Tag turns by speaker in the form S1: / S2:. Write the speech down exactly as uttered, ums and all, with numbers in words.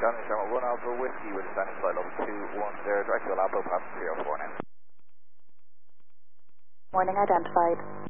S1: Charlie Sharma one Alpha Whiskey with standing flight level two one zero, direct to Alpha, pass three oh four now.
S2: Morning identified.